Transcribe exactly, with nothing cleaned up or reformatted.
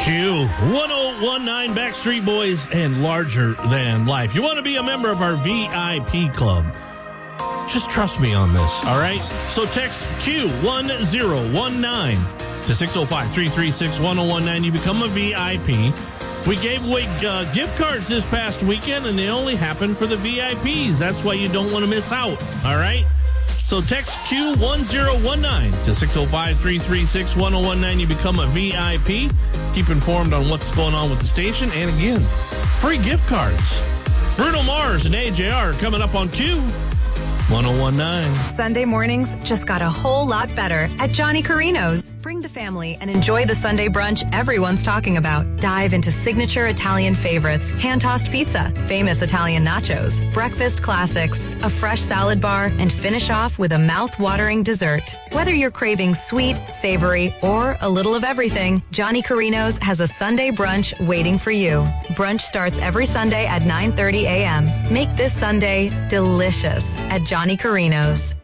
Q one oh one nine Backstreet Boys and Larger Than Life. You want to be a member of our V I P club? Just trust me on this, all right? So text Q one oh one nine to six oh five, three three six, one oh one nine. You become a V I P. We gave away uh, gift cards this past weekend, and they only happen for the V I Ps. That's why you don't want to miss out, all right? So text Q one oh one nine to six oh five, three three six, one oh one nine. You become a V I P. Keep informed on what's going on with the station. And again, free gift cards. Bruno Mars and A J R coming up on Q one oh one nine. Sunday mornings just got a whole lot better at Johnny Carino's. Bring the family and enjoy the Sunday brunch everyone's talking about. Dive into signature Italian favorites, hand-tossed pizza, famous Italian nachos, breakfast classics, a fresh salad bar, and finish off with a mouth-watering dessert. Whether you're craving sweet, savory, or a little of everything, Johnny Carino's has a Sunday brunch waiting for you. Brunch starts every Sunday at nine thirty a.m. Make this Sunday delicious at Johnny Carino's.